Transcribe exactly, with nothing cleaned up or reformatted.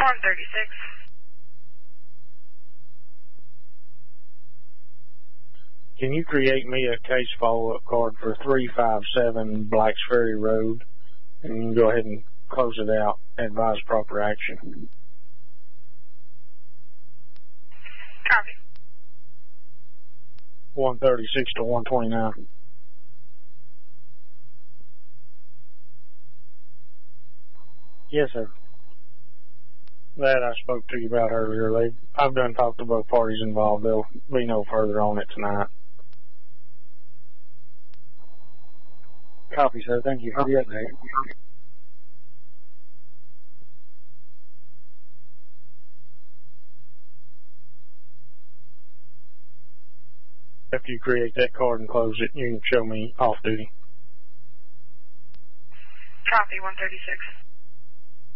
one thirty-six. Can you create me a case follow-up card for three five seven Blacks Ferry Road? And you can go ahead and close it out. Advise proper action. Copy. one thirty-six to one twenty-nine. Yes, sir. That I spoke to you about earlier. They, I've done talked to both parties involved. There'll be no further on it tonight. Copy, sir. Thank you for the update. After you create that card and close it, you can show me off duty. Copy, one thirty-six.